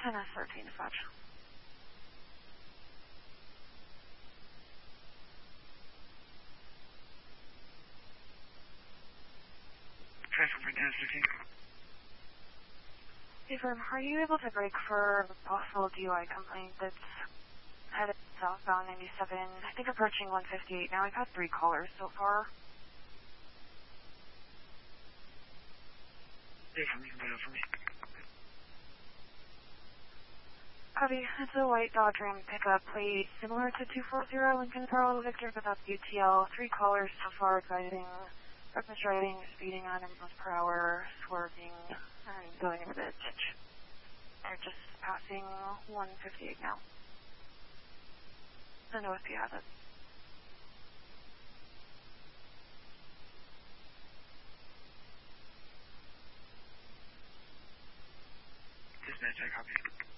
10S13 dispatch. Transfer for 10S13. Confirm, are you able to brake for a possible DUI complaint that's headed southbound 97, I think approaching 158 now? We've had 3 callers so far. Yeah, for me, for me. Copy, it's a white Dodge Ram pickup plate similar to 240 Lincoln Pearl Victor, but that's UTL. 3 callers so far advising reckless driving, speeding on miles per hour, swerving, and going over the ditch. They're just passing 158 now. And OSP has it. Dispatch, I copy.